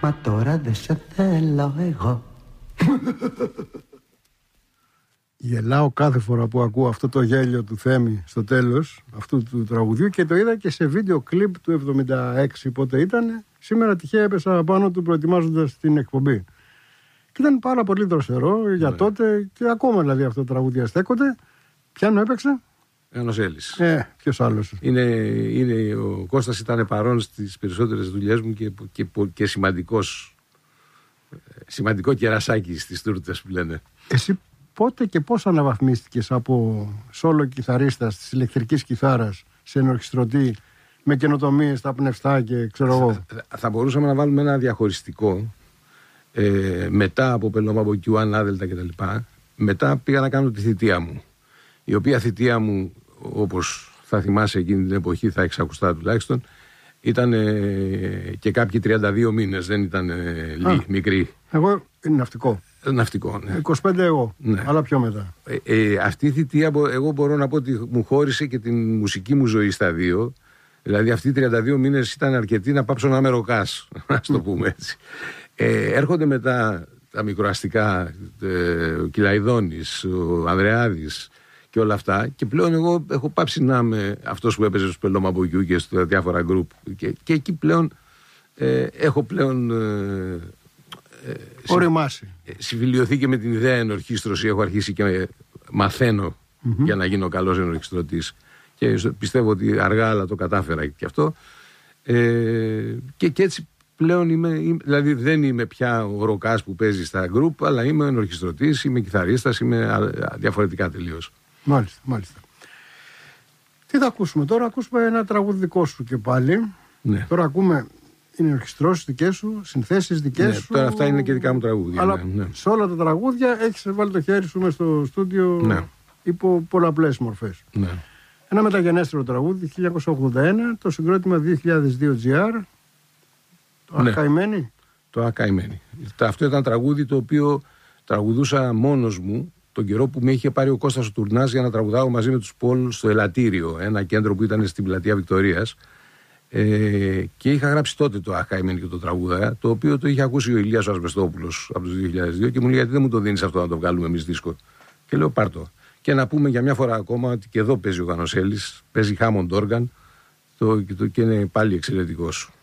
Μα τώρα δεν σε θέλω εγώ. Γελάω κάθε φορά που ακούω αυτό το γέλιο του Θέμη στο τέλος αυτού του τραγουδιού και το είδα και σε βίντεο κλιπ του 76 πότε ήταν. Σήμερα τυχαία έπεσα πάνω του προετοιμάζοντας την εκπομπή. Και ήταν πάρα πολύ δροσερό για τότε και ακόμα δηλαδή αυτό το τραγούδια στέκονται. Ποιανό έπαιξε? Γιαννοσέλης. Ποιος άλλος? Ο Κώστας ήταν παρόν στις περισσότερες δουλειές μου και σημαντικό κερασάκι στις τούρτες που λένε. Εσύ πότε και πώς αναβαθμίστηκες από σόλο κιθαρίστας της ηλεκτρικής κιθάρας σε ενορχιστρωτή με καινοτομίες στα πνευστά και ξέρω εγώ? Θα μπορούσαμε να βάλουμε ένα διαχωριστικό μετά από Πελώμα από Q1, Άδελτα κτλ. Μετά πήγα να κάνω τη θητεία μου, η οποία θητεία μου, όπως θα θυμάσαι εκείνη την εποχή, θα έχεις ακουστά τουλάχιστον, ήταν και κάποιοι 32 μήνες, δεν ήταν μικρή. Εγώ είναι ναυτικό. Ναυτικό, ναι. 25 εγώ, ναι. Αλλά πιο μετά. Αυτή η θητεία εγώ μπορώ να πω ότι μου χώρισε και την μουσική μου ζωή στα δύο. Δηλαδή αυτοί οι 32 μήνες ήταν αρκετοί να πάψω να είμαι ροκάς, ας το πούμε έτσι. Έρχονται μετά τα μικροαστικά, ο Κυλαϊδόνης, ο Ανδρεάδης και όλα αυτά, και πλέον εγώ έχω πάψει να είμαι αυτός που έπαιζε στο Πελώμα από Q και στα διάφορα γκρουπ και εκεί πλέον έχω πλέον οριμάσει. Συμφιλειωθεί και με την ιδέα ενορχήστρωση. Έχω αρχίσει και μαθαίνω για να γίνω καλός ενορχιστρωτής και πιστεύω ότι αργά αλλά το κατάφερα και αυτό, και έτσι πλέον δηλαδή δεν είμαι πια ο ροκάς που παίζει στα γκρουπ, αλλά είμαι ενορχιστρωτής, είμαι κιθαρίστας, είμαι διαφορετικά τελείως. Μάλιστα. Τι θα ακούσουμε τώρα? Ακούσουμε ένα τραγούδι δικό σου και πάλι. Ναι. Τώρα ακούμε ενορχιστρώσεις δικές σου, συνθέσεις δικές σου. Τώρα αυτά είναι και δικά μου τραγούδια. Αλλά σε όλα τα τραγούδια έχεις βάλει το χέρι σου μες στο στούντιο υπό πολλαπλές μορφές. Ναι. Ένα μεταγενέστερο τραγούδι, 1981, το συγκρότημα 2002 GR. Το Ακαημένη. Το Ακαημένη. Αυτό ήταν τραγούδι το οποίο τραγουδούσα μόνος μου τον καιρό που με είχε πάρει ο Κώστας ο Τουρνάς για να τραγουδάω μαζί με τους Πολ στο Ελαττήριο, ένα κέντρο που ήταν στην πλατεία Βικτωρίας. Και είχα γράψει τότε το Ακαημένη και το τραγούδα, το οποίο το είχε ακούσει ο Ηλίας ο Ασβεστόπουλος από το 2002 και μου λέει: γιατί δεν μου το δίνεις αυτό να το βγάλουμε εμείς δίσκο? Και λέω: πάρτο. Και να πούμε για μια φορά ακόμα ότι και εδώ παίζει ο Γιαννοσέλης, παίζει Hammond organ και είναι πάλι εξαιρετικός.